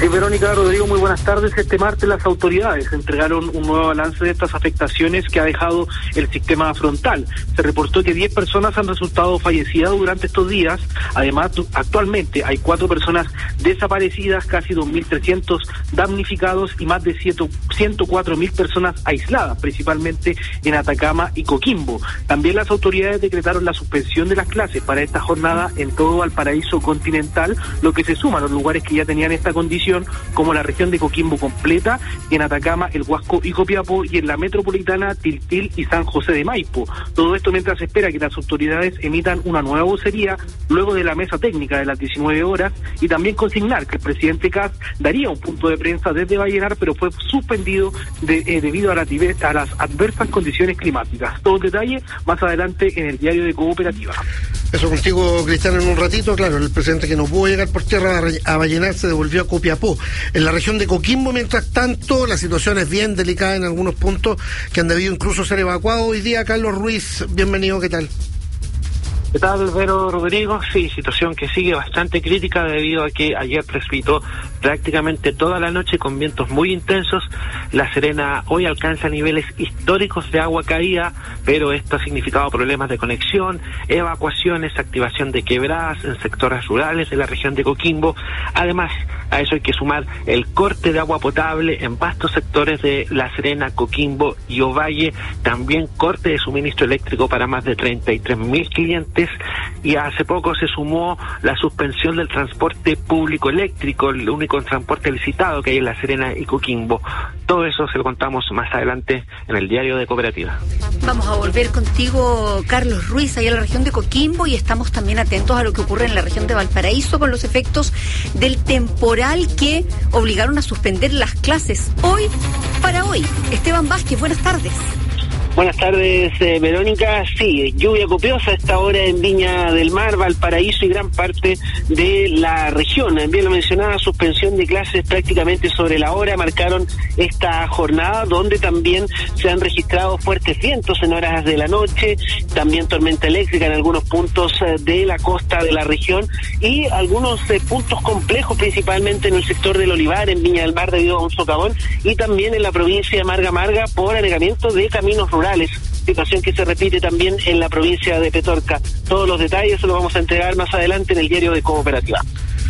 Verónica, Rodrigo, muy buenas tardes. Este martes las autoridades entregaron un nuevo balance de estas afectaciones que ha dejado el sistema frontal. Se reportó que 10 personas han resultado fallecidas durante estos días. Además, actualmente hay 4 personas desaparecidas, casi 2.300 damnificados y más de 104.000 personas aisladas, principalmente en Atacama y Coquimbo. También las autoridades decretaron la suspensión de las clases para esta jornada en todo Valparaíso continental, lo que se suma a los lugares que ya tenían esta condición, como la región de Coquimbo completa, en Atacama, el Huasco y Copiapó, y en la metropolitana Tiltil y San José de Maipo. Todo esto mientras se espera que las autoridades emitan una nueva vocería luego de la mesa técnica de las 19 horas, y también consignar que el presidente Kast daría un punto de prensa desde Vallenar, pero fue suspendido debido a las adversas condiciones climáticas. Todo el detalle más adelante en el diario de Cooperativa. Eso contigo, Cristian, en un ratito. Claro, el presidente que no pudo llegar por tierra a Vallenar se devolvió a Copiapó. En la región de Coquimbo, mientras tanto, la situación es bien delicada en algunos puntos que han debido incluso ser evacuados. Hoy día, Carlos Ruiz, bienvenido, ¿qué tal? ¿Qué tal, Vero, Rodrigo? Sí, situación que sigue bastante crítica debido a que ayer precipitó prácticamente toda la noche con vientos muy intensos. La Serena hoy alcanza niveles históricos de agua caída, pero esto ha significado problemas de conexión, evacuaciones, activación de quebradas en sectores rurales de la región de Coquimbo. Además, a eso hay que sumar el corte de agua potable en vastos sectores de La Serena, Coquimbo y Ovalle, también corte de suministro eléctrico para más de 33.000 clientes, y hace poco se sumó la suspensión del transporte público eléctrico, el único transporte licitado que hay en La Serena y Coquimbo. Todo eso se lo contamos más adelante en el diario de Cooperativa. Vamos a volver contigo, Carlos Ruiz, allá en la región de Coquimbo, y estamos también atentos a lo que ocurre en la región de Valparaíso con los efectos del temporal que obligaron a suspender las clases para hoy. Esteban Vázquez, buenas tardes. Buenas tardes, Verónica. Sí, lluvia copiosa a esta hora en Viña del Mar, Valparaíso y gran parte de la región. Bien lo mencionaba, suspensión de clases prácticamente sobre la hora marcaron esta jornada, donde también se han registrado fuertes vientos en horas de la noche, también tormenta eléctrica en algunos puntos de la costa de la región y algunos puntos complejos, principalmente en el sector del Olivar, en Viña del Mar, debido a un socavón, y también en la provincia de Marga Marga por anegamiento de caminos rurales, situación que se repite también en la provincia de Petorca. Todos los detalles se los vamos a entregar más adelante en el diario de Cooperativa.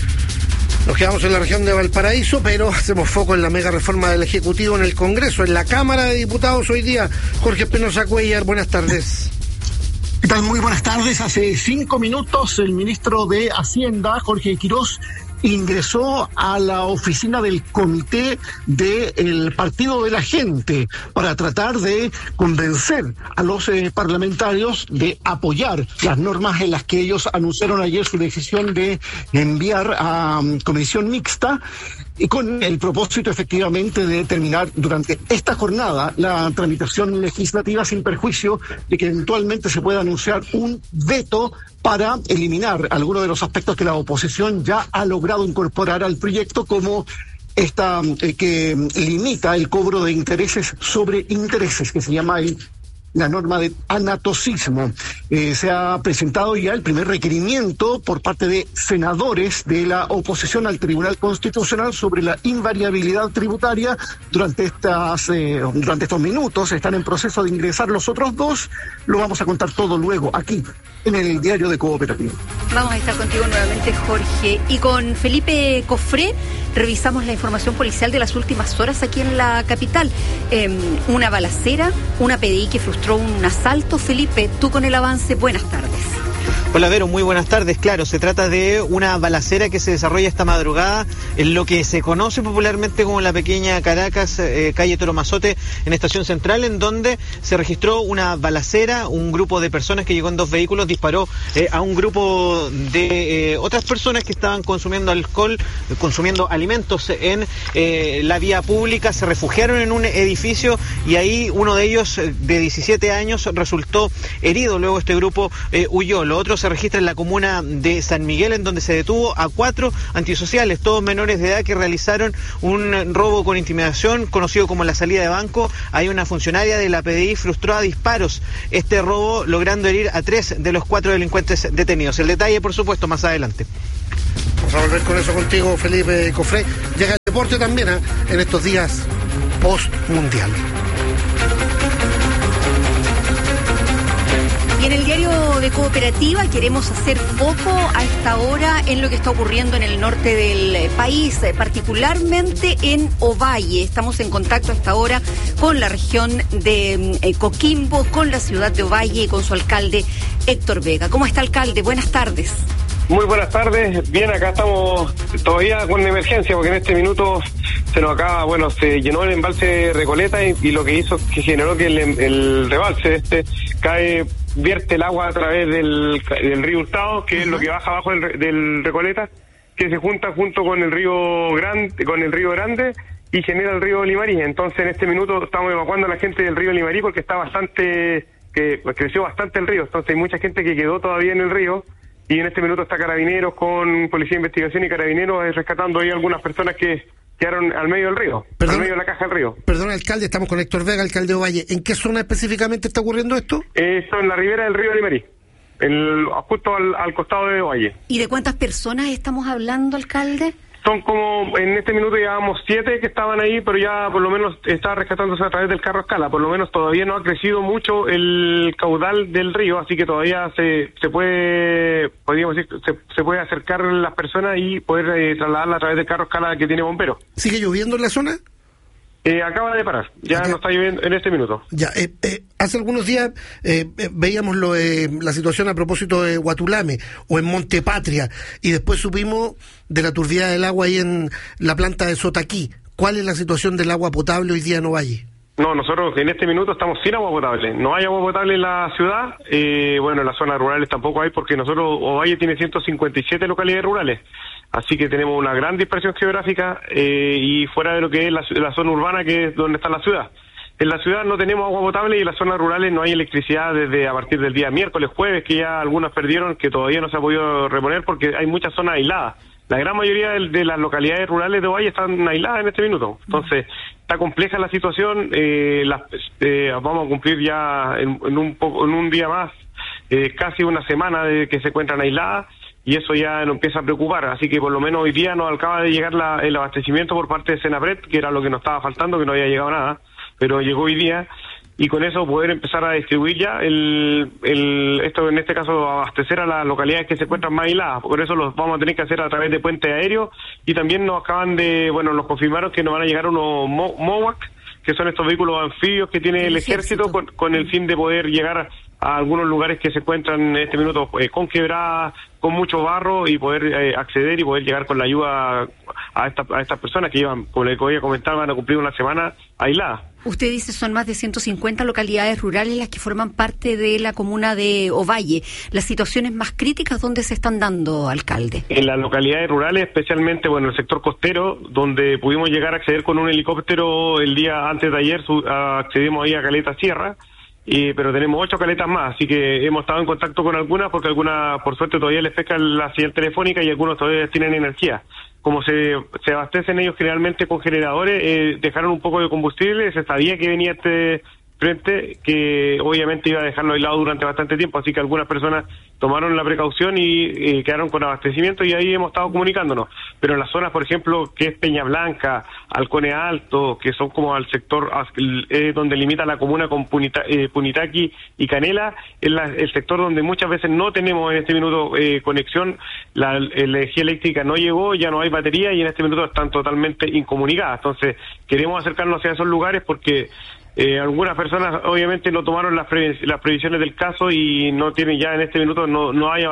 Nos quedamos en la región de Valparaíso, pero hacemos foco en la mega reforma del Ejecutivo en el Congreso, en la Cámara de Diputados hoy día. Jorge Espinosa Cuellar, buenas tardes. ¿Qué tal? Muy buenas tardes. Hace 5 minutos el ministro de Hacienda, Jorge Quirós, ingresó a la oficina del comité del Partido de la Gente para tratar de convencer a los parlamentarios de apoyar las normas en las que ellos anunciaron ayer su decisión de enviar a comisión mixta, y con el propósito efectivamente de terminar durante esta jornada la tramitación legislativa sin perjuicio de que eventualmente se pueda anunciar un veto para eliminar algunos de los aspectos que la oposición ya ha logrado incorporar al proyecto, como esta que limita el cobro de intereses sobre intereses, que se llama la norma de anatocismo. Se ha presentado ya el primer requerimiento por parte de senadores de la oposición al Tribunal Constitucional sobre la invariabilidad tributaria. Durante estos minutos están en proceso de ingresar los otros dos. Lo vamos a contar todo luego aquí en el diario de Cooperativa. Vamos a estar contigo nuevamente, Jorge, y con Felipe Cofré revisamos la información policial de las últimas horas aquí en la capital. Una balacera, una PDI que frustró un asalto. Felipe, tú con el avance, buenas tardes. Hola Vero, muy buenas tardes. Claro, se trata de una balacera que se desarrolla esta madrugada en lo que se conoce popularmente como la Pequeña Caracas, calle Toro Mazote, en Estación Central, en donde se registró una balacera. Un grupo de personas que llegó en 2 vehículos disparó a un grupo de otras personas que estaban consumiendo alcohol, consumiendo alimentos en la vía pública. Se refugiaron en un edificio y ahí uno de ellos, de 17 años, resultó herido. Luego este grupo huyó. Lo otro se registra en la comuna de San Miguel, en donde se detuvo a 4 antisociales, todos menores de edad, que realizaron un robo con intimidación conocido como la salida de banco. Hay una funcionaria de la PDI frustró a disparos este robo, logrando herir a 3 de los 4 delincuentes detenidos. El detalle, por supuesto, más adelante. Vamos a volver con eso contigo, Felipe Cofré. Llega Deporte también, en estos días post-mundial. Y en el diario de Cooperativa queremos hacer foco a esta hora en lo que está ocurriendo en el norte del país, particularmente en Ovalle. Estamos en contacto a esta hora con la región de Coquimbo, con la ciudad de Ovalle y con su alcalde Héctor Vega. ¿Cómo está, alcalde? Buenas tardes. Muy buenas tardes. Bien, acá estamos todavía con emergencia porque en este minuto se nos acaba, se llenó el embalse Recoleta y lo que hizo que generó que el rebalse vierte el agua a través del río Hurtado, que es lo que baja abajo del Recoleta, que se junta junto con el río Grande y genera el río Limarí. Entonces en este minuto estamos evacuando a la gente del río Limarí porque creció bastante el río, entonces hay mucha gente que quedó todavía en el río. Y en este minuto está Carabineros con Policía de Investigación y Carabineros rescatando ahí algunas personas que quedaron al medio del río, al medio de la caja del río. Perdón, alcalde, estamos con Héctor Vega, alcalde de Ovalle. ¿En qué zona específicamente está ocurriendo esto? Esto en la ribera del río Limarí, justo al costado de Ovalle. ¿Y de cuántas personas estamos hablando, alcalde? Son como, en este minuto llevábamos 7 que estaban ahí, pero ya por lo menos está rescatándose a través del carro escala. Por lo menos todavía no ha crecido mucho el caudal del río, así que todavía se puede acercar las personas y poder trasladarla a través del carro escala que tiene bomberos. ¿Sigue lloviendo en la zona? Acaba de parar, ya no está lloviendo en este minuto. Ya, hace algunos días veíamos la situación a propósito de Guatulame o en Montepatria, y después supimos de la turbidez del agua ahí en la planta de Sotaquí. ¿Cuál es la situación del agua potable hoy día en Ovalle? No, nosotros en este minuto estamos sin agua potable. No hay agua potable en la ciudad. En las zonas rurales tampoco hay, porque Ovalle tiene 157 localidades rurales. Así que tenemos una gran dispersión geográfica y fuera de lo que es la zona urbana, que es donde está la ciudad. En la ciudad no tenemos agua potable y en las zonas rurales no hay electricidad desde a partir del día miércoles, jueves, que ya algunas perdieron, que todavía no se ha podido reponer porque hay muchas zonas aisladas. La gran mayoría de las localidades rurales de Ovalle están aisladas en este minuto. Entonces, está compleja la situación. Vamos a cumplir ya en un día más, casi una semana de que se encuentran aisladas, y eso ya nos empieza a preocupar. Así que por lo menos hoy día nos acaba de llegar el abastecimiento por parte de Senapred, que era lo que nos estaba faltando, que no había llegado nada, pero llegó hoy día. Y con eso poder empezar a distribuir ya esto, en este caso, abastecer a las localidades que se encuentran más aisladas. Por eso los vamos a tener que hacer a través de puentes aéreos, y también nos confirmaron que nos van a llegar unos MOWAC, que son estos vehículos anfibios que tiene el ejército con el fin de poder llegar a algunos lugares que se encuentran en este minuto con quebradas, con mucho barro, y poder acceder y poder llegar con la ayuda a estas personas que llevan, como les voy a comentar, van a cumplir una semana aisladas. Usted dice son más de 150 localidades rurales las que forman parte de la comuna de Ovalle. ¿Las situaciones más críticas dónde se están dando, alcalde? En las localidades rurales, especialmente el sector costero, donde pudimos llegar a acceder con un helicóptero el día antes de ayer, accedimos ahí a Caleta Sierra, pero tenemos 8 caletas más, así que hemos estado en contacto con algunas, porque algunas, por suerte, todavía les pesca la señal telefónica y algunos todavía tienen energía. Como se abastecen ellos generalmente con generadores, dejaron un poco de combustible. Se sabía que venía este frente, que obviamente iba a dejarlo aislado durante bastante tiempo, así que algunas personas tomaron la precaución y quedaron con abastecimiento, y ahí hemos estado comunicándonos. Pero en las zonas, por ejemplo, que es Peña Blanca, Halcones Alto, que son como al sector donde limita la comuna con Punitaqui y Canela, es el sector donde muchas veces no tenemos en este minuto conexión, la energía eléctrica no llegó, ya no hay batería, y en este minuto están totalmente incomunicadas. Entonces queremos acercarnos hacia esos lugares porque algunas personas obviamente no tomaron las previsiones del caso y no tienen ya en este minuto, no hay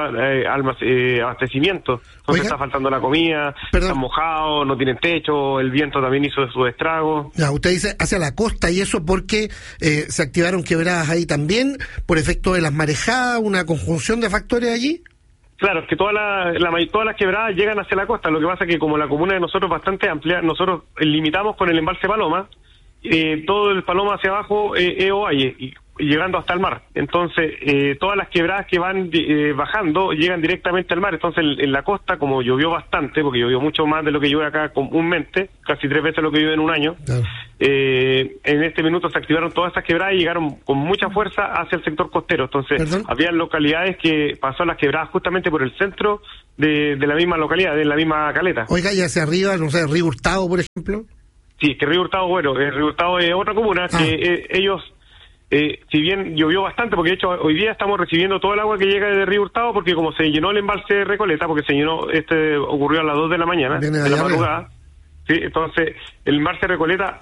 abastecimiento. Entonces está faltando la comida, están mojados, no tienen techo, el viento también hizo su estrago. Ya, usted dice hacia la costa, y eso porque se activaron quebradas ahí también por efecto de las marejadas, una conjunción de factores allí. Claro, es que todas las quebradas llegan hacia la costa. Lo que pasa es que como la comuna de nosotros es bastante amplia, nosotros limitamos con el embalse Paloma, todo el Paloma hacia abajo es Ovalle, y llegando hasta el mar. Entonces, todas las quebradas que van bajando llegan directamente al mar. Entonces, en la costa, como llovió bastante, porque llovió mucho más de lo que llueve acá comúnmente, casi 3 veces lo que llueve en un año, en este minuto se activaron todas esas quebradas y llegaron con mucha fuerza hacia el sector costero. Entonces, había localidades que pasó las quebradas justamente por el centro de la misma localidad, de la misma caleta. Oiga, y hacia arriba, no sé, Río Hurtado, por ejemplo. Sí, que Río Hurtado, Río Hurtado es otra comuna que ellos, si bien llovió bastante, porque de hecho hoy día estamos recibiendo todo el agua que llega desde Río Hurtado, porque como se llenó el embalse de Recoleta, porque se llenó, ocurrió a las 2 de la mañana, de la madrugada. Sí, entonces el embalse de Recoleta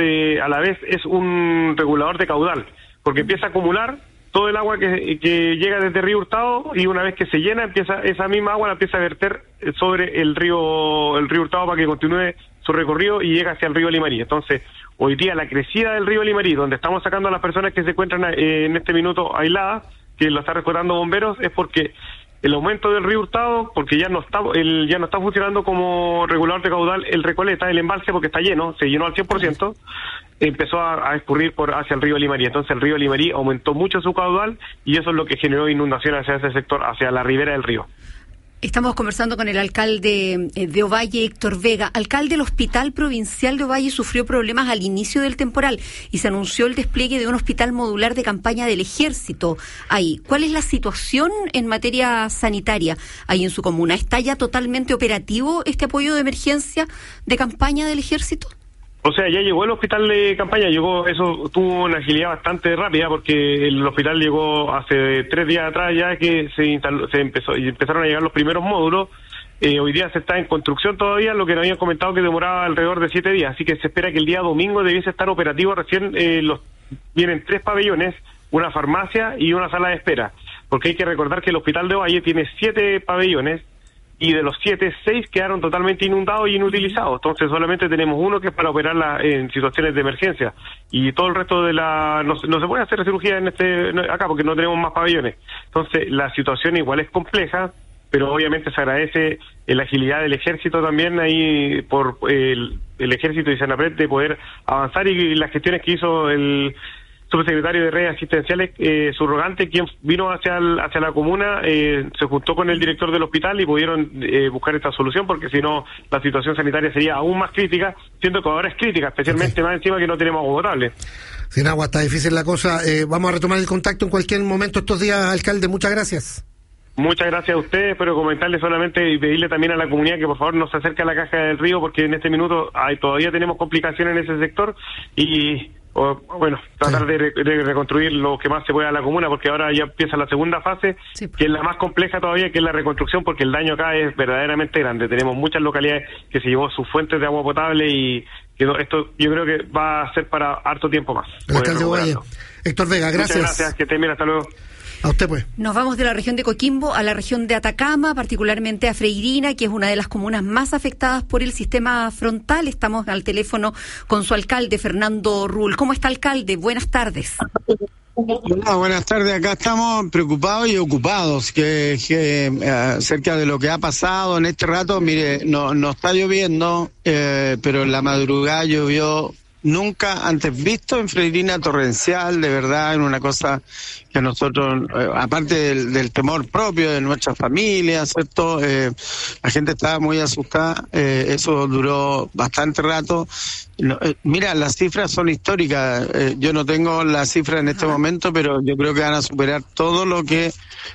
a la vez es un regulador de caudal, porque empieza a acumular todo el agua que llega desde Río Hurtado, y una vez que se llena, esa misma agua la empieza a verter sobre el río Hurtado para que continúe su recorrido y llega hacia el río Limarí. Entonces, hoy día la crecida del río Limarí, donde estamos sacando a las personas que se encuentran en este minuto aisladas, que lo está resguardando bomberos, es porque el aumento del río Hurtado, porque ya no está funcionando como regulador de caudal el Recoleta, el embalse, porque está lleno, se llenó al 100%, empezó a escurrir hacia el río Limarí. Entonces el río Limarí aumentó mucho su caudal y eso es lo que generó inundación hacia ese sector, hacia la ribera del río. Estamos conversando con el alcalde de Ovalle, Héctor Vega. Alcalde, el Hospital Provincial de Ovalle sufrió problemas al inicio del temporal y se anunció el despliegue de un hospital modular de campaña del Ejército ahí. ¿Cuál es la situación en materia sanitaria ahí en su comuna? ¿Está ya totalmente operativo este apoyo de emergencia de campaña del Ejército? O sea, ya llegó el hospital de campaña, eso tuvo una agilidad bastante rápida, porque el hospital llegó hace 3 días atrás ya que empezaron a llegar los primeros módulos. Hoy día se está en construcción todavía, lo que nos habían comentado que demoraba alrededor de 7 días, así que se espera que el día domingo debiese estar operativo. Recién vienen 3 pabellones, una farmacia y una sala de espera, porque hay que recordar que el hospital de Ovalle tiene 7 pabellones, y de los 7, 6 quedaron totalmente inundados y inutilizados. Entonces solamente tenemos uno que es para operar en situaciones de emergencia, y todo el resto no se puede hacer cirugía acá porque no tenemos más pabellones. Entonces la situación igual es compleja, pero obviamente se agradece la agilidad del Ejército también ahí, por el Ejército y Senapred, de poder avanzar, y las gestiones que hizo el subsecretario de redes asistenciales subrogante, quien vino hacia la comuna, se juntó con el director del hospital y pudieron buscar esta solución, porque si no la situación sanitaria sería aún más crítica, siendo que ahora es crítica, especialmente más encima que no tenemos agua potable. Sin agua está difícil la cosa. Vamos a retomar el contacto en cualquier momento estos días, alcalde. Muchas gracias. Muchas gracias a ustedes, pero comentarle solamente y pedirle también a la comunidad que por favor no se acerque a la Caja del Río, porque en este minuto todavía tenemos complicaciones en ese sector, y tratar de reconstruir lo que más se pueda a la comuna, porque ahora ya empieza la segunda fase, que es la más compleja todavía, que es la reconstrucción, porque el daño acá es verdaderamente grande. Tenemos muchas localidades que se llevó sus fuentes de agua potable, y esto yo creo que va a ser para harto tiempo más. El alcalde Ovalle, Héctor Vega, gracias. Muchas gracias, que estén bien, hasta luego. A usted, pues. Nos vamos de la región de Coquimbo a la región de Atacama, particularmente a Freirina, que es una de las comunas más afectadas por el sistema frontal. Estamos al teléfono con su alcalde, Fernando Rull. ¿Cómo está, alcalde? Buenas tardes. Hola, buenas tardes. Acá estamos preocupados y ocupados acerca de lo que ha pasado en este rato. Mire, no está lloviendo, pero en la madrugada llovió nunca antes visto en Freirina, torrencial, de verdad, en una cosa que nosotros, aparte del temor propio de nuestra familia, ¿cierto? La gente estaba muy asustada, eso duró bastante rato. Mira, las cifras son históricas, yo no tengo la cifra en este momento, pero yo creo que van a superar todo lo que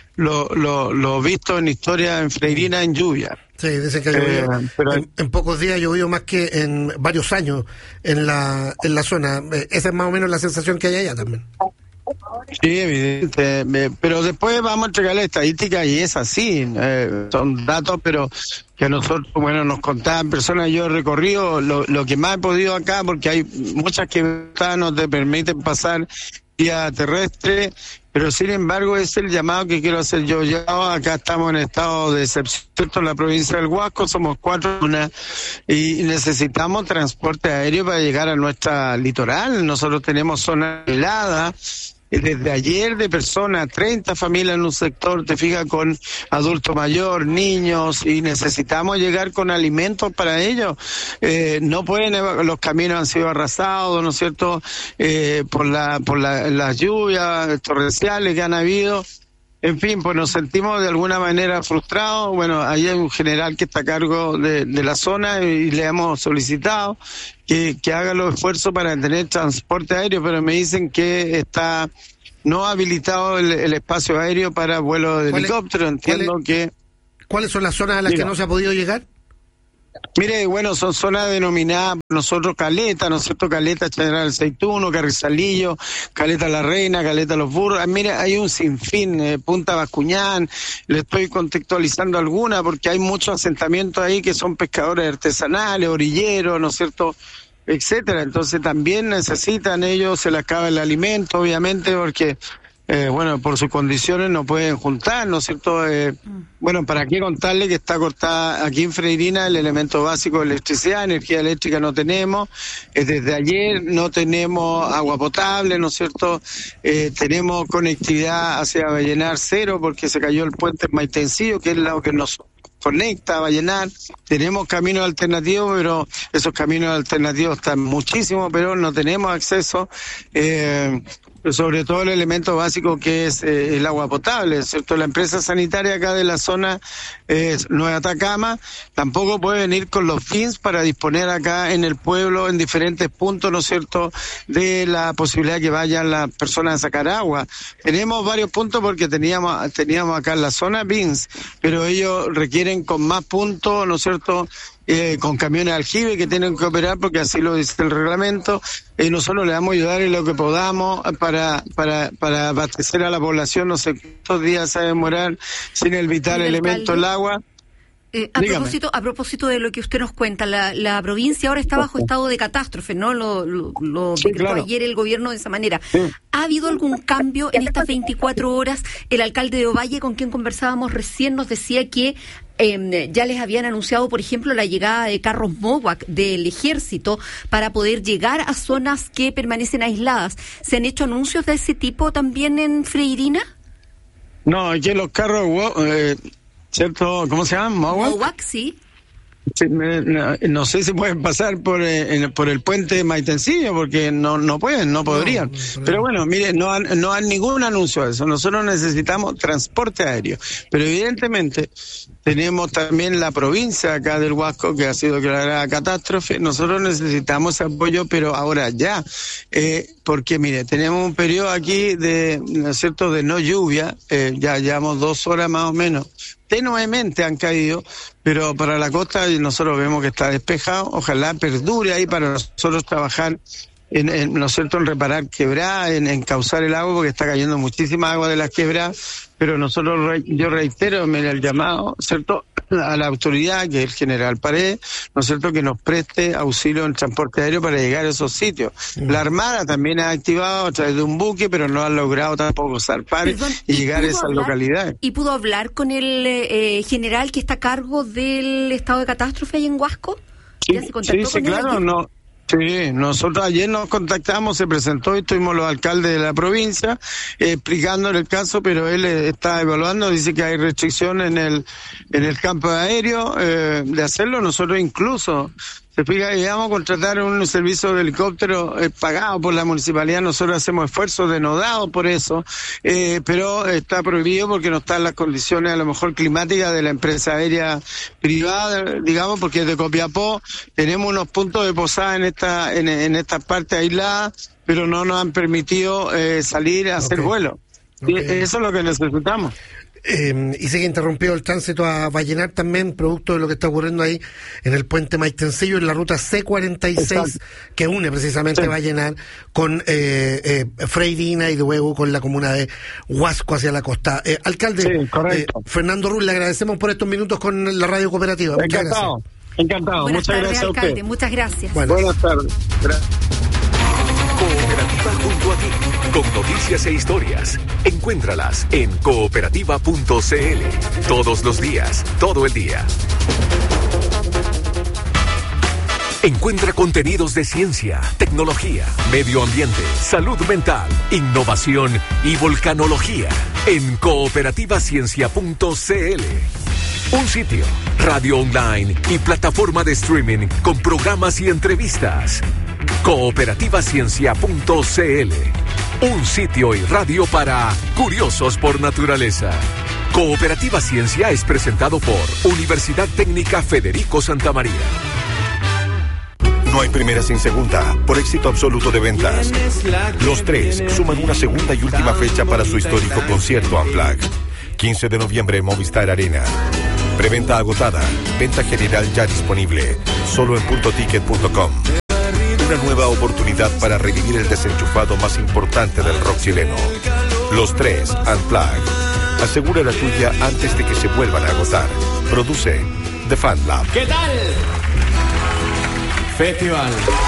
lo visto en historia en Freirina en lluvia. Sí, dicen que ha llovido, pero en pocos días ha llovido más que en varios años en la zona. Esa es más o menos la sensación que hay allá también. Sí, evidente, pero después vamos a entregar la estadística y es así, son datos, pero que a nosotros, nos contaban personas. Yo he recorrido lo que más he podido acá, porque hay muchas que no te permiten pasar vía terrestre, pero sin embargo es el llamado que quiero hacer yo. Ya acá estamos en estado de excepción en la provincia del Huasco, somos 4 y necesitamos transporte aéreo para llegar a nuestra litoral. Nosotros tenemos zona helada desde ayer de personas, 30 familias en un sector, te fijas, con adulto mayor, niños, y necesitamos llegar con alimentos para ellos. No pueden, los caminos han sido arrasados, ¿no es cierto?, por las lluvias torrenciales que han habido. En fin, pues nos sentimos de alguna manera frustrados. Bueno, ahí hay un general que está a cargo de la zona y le hemos solicitado que haga los esfuerzos para tener transporte aéreo, pero me dicen que está no habilitado el espacio aéreo para vuelo de helicóptero. Entiendo que... ¿Cuáles son las zonas a las que no se ha podido llegar? Mire, bueno, son zonas denominadas por nosotros Caleta, ¿no es cierto? Caleta General Aceituno, Carrizalillo, Caleta La Reina, Caleta Los Burros. Mire, hay un sinfín, Punta Bascuñán, le estoy contextualizando alguna porque hay muchos asentamientos ahí que son pescadores artesanales, orilleros, ¿no es cierto?, etcétera. Entonces también necesitan ellos, se les acaba el alimento, obviamente, porque... bueno, por sus condiciones no pueden juntar, ¿no es cierto? Bueno, ¿para qué contarle que está cortada aquí en Freirina el elemento básico de electricidad? Energía eléctrica no tenemos, desde ayer no tenemos agua potable, ¿no es cierto? Tenemos conectividad hacia Vallenar cero porque se cayó el puente Maitencillo, que es lo que nos conecta a Vallenar. Tenemos caminos alternativos, pero esos caminos alternativos están muchísimos, pero no tenemos acceso, sobre todo el elemento básico que es el agua potable, ¿cierto? La empresa sanitaria acá de la zona Nueva Atacama tampoco puede venir con los fins para disponer acá en el pueblo, en diferentes puntos, ¿no es cierto?, de la posibilidad que vayan las personas a sacar agua. Tenemos varios puntos porque teníamos acá en la zona fins, pero ellos requieren con más puntos, ¿no es cierto?, con camiones aljibe que tienen que operar porque así lo dice el reglamento. Nosotros le vamos a ayudar en lo que podamos para abastecer a la población. No sé cuántos días se va a demorar sin el vital elemento, el agua. A propósito de lo que usted nos cuenta, la provincia ahora está bajo estado de catástrofe, ¿no? Lo sí, decretó claro. ayer el gobierno de esa manera. Sí. ¿Ha habido algún cambio en estas 24 horas? El alcalde de Ovalle, con quien conversábamos recién, nos decía que ya les habían anunciado, por ejemplo, la llegada de carros MOWAC del ejército para poder llegar a zonas que permanecen aisladas. ¿Se han hecho anuncios de ese tipo también en Freirina? No, aquí los carros, ¿cierto? ¿Cómo se llama? MOWAC, sí. Sí, no sé si pueden pasar por el puente Maitencillo porque no pueden, no podrían. Pero bueno, mire, no hay ningún anuncio de eso. Nosotros necesitamos transporte aéreo, pero evidentemente tenemos también la provincia acá del Huasco que ha sido declarada catástrofe. Nosotros necesitamos apoyo, pero ahora ya, porque mire, tenemos un periodo aquí ¿no es cierto?, de no lluvia. Ya llevamos 2 horas más o menos. Tenuemente han caído, pero para la costa nosotros vemos que está despejado. Ojalá perdure ahí para nosotros trabajar ¿no es cierto?, en reparar quebradas, en encauzar el agua, porque está cayendo muchísima agua de las quebradas. Pero nosotros, yo reitero el llamado, ¿cierto?, a la autoridad, que es el general Paredes, ¿no es cierto?, que nos preste auxilio en transporte aéreo para llegar a esos sitios. La Armada también ha activado a través de un buque, pero no ha logrado tampoco zarpar y llegar a esas localidades. ¿Y pudo hablar con el general que está a cargo del estado de catástrofe ahí en Huasco? Sí, claro, no. Sí, nosotros ayer nos contactamos, se presentó y estuvimos los alcaldes de la provincia explicándole el caso, pero él está evaluando, dice que hay restricción en el campo aéreo de hacerlo. Nosotros incluso, se fija, íbamos a contratar un servicio de helicóptero pagado por la municipalidad. Nosotros hacemos esfuerzos denodados por eso, pero está prohibido porque no están las condiciones a lo mejor climáticas de la empresa aérea privada, digamos, porque de Copiapó tenemos unos puntos de posada en esta parte aislada, pero no nos han permitido salir a hacer vuelo. Eso es lo que necesitamos. Y se ha interrumpido el tránsito a Vallenar también, producto de lo que está ocurriendo ahí en el puente Maitencillo, en la ruta C46. Exacto. Que une precisamente Vallenar con Freirina y luego con la comuna de Huasco hacia la costa. Alcalde, Fernando Ruiz, le agradecemos por estos minutos con la radio cooperativa. Encantado. Buenas Muchas tardes, gracias, alcalde. A usted. Muchas gracias. Buenas tardes. Cooperativa junto a ti, con noticias e historias. Encuéntralas en cooperativa.cl. Todos los días, todo el día. Encuentra contenidos de ciencia, tecnología, medio ambiente, salud mental, innovación y volcanología en cooperativaciencia.cl. Un sitio, radio online y plataforma de streaming con programas y entrevistas. Cooperativaciencia.cl, un sitio y radio para curiosos por naturaleza. Cooperativa Ciencia es presentado por Universidad Técnica Federico Santa María. No hay primera sin segunda, por éxito absoluto de ventas. Los Tres suman una segunda y última fecha para su histórico concierto Unplugged. 15 de noviembre en Movistar Arena. Preventa agotada, venta general ya disponible, solo en puntoticket.com. Una nueva oportunidad para revivir el desenchufado más importante del rock chileno. Los Tres Unplugged. Asegura la tuya antes de que se vuelvan a agotar. Produce The Fan Lab. ¿Qué tal? Festival.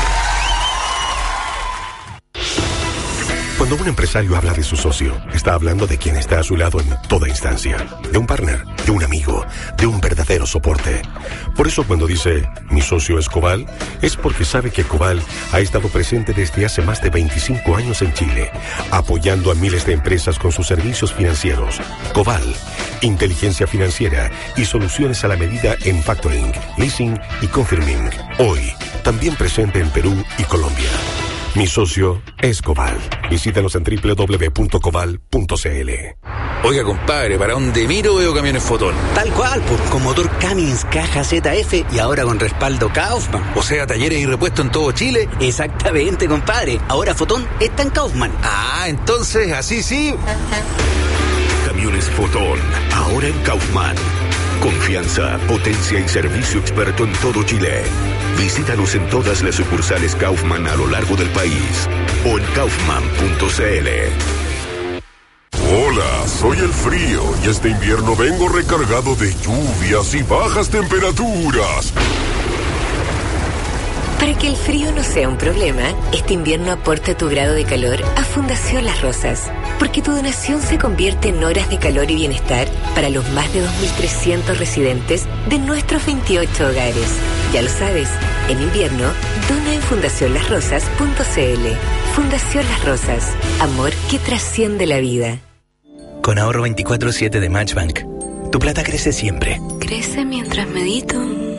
Cuando un empresario habla de su socio, está hablando de quien está a su lado en toda instancia. De un partner, de un amigo, de un verdadero soporte. Por eso cuando dice, mi socio es Coval, es porque sabe que Coval ha estado presente desde hace más de 25 años en Chile, apoyando a miles de empresas con sus servicios financieros. Coval, inteligencia financiera y soluciones a la medida en factoring, leasing y confirming. Hoy, también presente en Perú y Colombia. Mi socio es Coval. Visítanos en www.coval.cl. Oiga, compadre, ¿para dónde miro veo camiones Fotón? Tal cual, pues, con motor Cummins, caja ZF y ahora con respaldo Kaufman. O sea, talleres y repuestos en todo Chile. Exactamente, compadre. Ahora Fotón está en Kaufman. Ah, entonces, así sí. Camiones Fotón, ahora en Kaufman. Confianza, potencia y servicio experto en todo Chile. Visítanos en todas las sucursales Kaufman a lo largo del país o en kaufman.cl. Hola, soy el frío y este invierno vengo recargado de lluvias y bajas temperaturas. Para que el frío no sea un problema, este invierno aporta tu grado de calor a Fundación Las Rosas, porque tu donación se convierte en horas de calor y bienestar para los más de 2.300 residentes de nuestros 28 hogares. Ya lo sabes, en invierno, dona en fundacionlasrosas.cl. Fundación Las Rosas, amor que trasciende la vida. Con ahorro 24/7 de Matchbank, tu plata crece siempre. Crece mientras medito.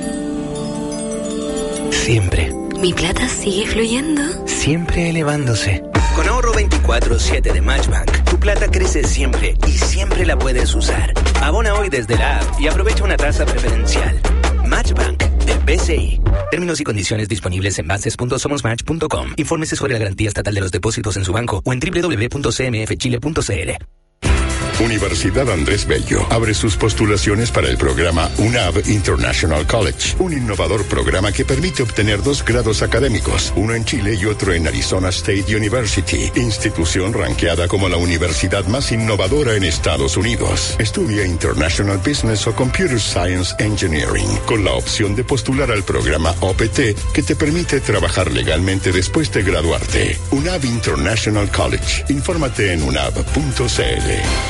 Siempre. ¿Mi plata sigue fluyendo? Siempre elevándose. Con ahorro 24/7 de Matchbank, tu plata crece siempre y siempre la puedes usar. Abona hoy desde la app y aprovecha una tasa preferencial. Matchbank del BCI. Términos y condiciones disponibles en bases.somosmatch.com. Infórmese sobre la garantía estatal de los depósitos en su banco o en www.cmfchile.cl. Universidad Andrés Bello abre sus postulaciones para el programa UNAV International College, un innovador programa que permite obtener 2 grados académicos, uno en Chile y otro en Arizona State University, institución ranqueada como la universidad más innovadora en Estados Unidos. Estudia International Business o Computer Science Engineering, con la opción de postular al programa OPT, que te permite trabajar legalmente después de graduarte. UNAV International College. Infórmate en unav.cl.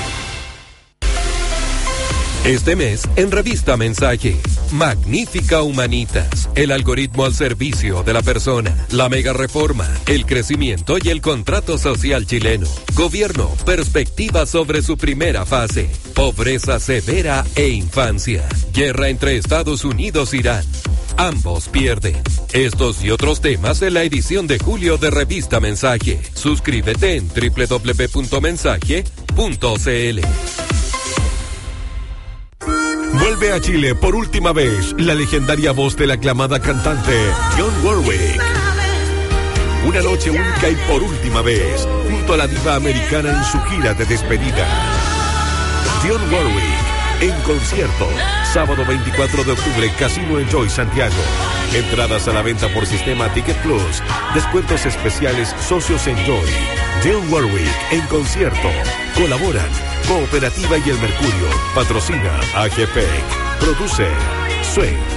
Este mes, en Revista Mensaje, Magnífica Humanitas, el algoritmo al servicio de la persona, la mega reforma, el crecimiento y el contrato social chileno, gobierno, perspectiva sobre su primera fase, pobreza severa e infancia, guerra entre Estados Unidos e Irán. Ambos pierden. Estos y otros temas en la edición de julio de Revista Mensaje. Suscríbete en www.mensaje.cl. Vuelve a Chile por última vez la legendaria voz de la aclamada cantante Dionne Warwick. Una noche única y por última vez, junto a la diva americana en su gira de despedida. Dionne Warwick en concierto, sábado 24 de octubre, Casino Enjoy Santiago. Entradas a la venta por sistema Ticket Plus. Descuentos especiales Socios Enjoy. Dionne Warwick en concierto. Colaboran Cooperativa y El Mercurio. Patrocina AGPEC. Produce Swing.